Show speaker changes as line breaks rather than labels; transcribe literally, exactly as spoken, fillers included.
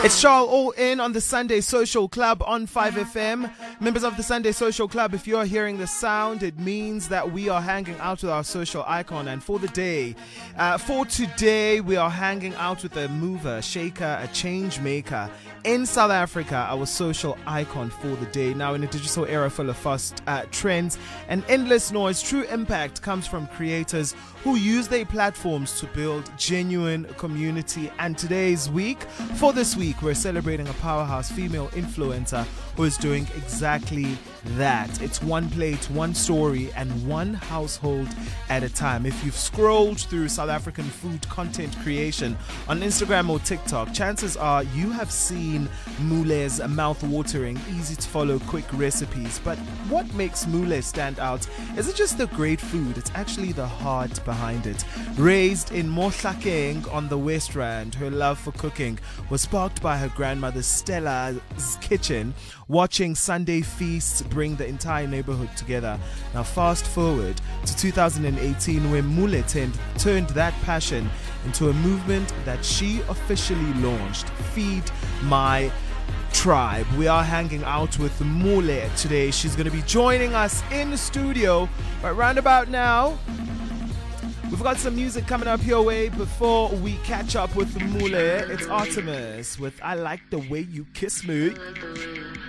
It's Charles All In on the Sunday Social Club on five F M. Members of the Sunday Social Club, if you're hearing the sound, it means that we are hanging out with our social icon. And for the day, uh, for today, we are hanging out with a mover, shaker, a change maker in South Africa, our social icon for the day. Now, in a digital era full of fast uh, trends and endless noise, true impact comes from creators who use their platforms to build genuine community. And today's week, for this week, we're celebrating a powerhouse female influencer who is doing exactly that. It's one plate, one story, and one household at a time. If you've scrolled through South African food content creation on Instagram or TikTok, chances are you have seen Mule's mouth-watering, easy-to-follow, quick recipes. But what makes Mule stand out isn't just the great food, it's actually the heart behind it. Raised in Mohlakeng on the West Rand, her love for cooking was sparked by her grandmother Stella's kitchen, watching Sunday feasts bring the entire neighborhood together. Now fast forward to two thousand eighteen, where Mule turned, turned that passion into a movement that she officially launched, Feed My Tribe. We are hanging out with Mule today. She's going to be joining us in the studio right round about now. We've got some music coming up your way before we catch up with Mule. It's Artemis with I Like the Way You Kiss Me.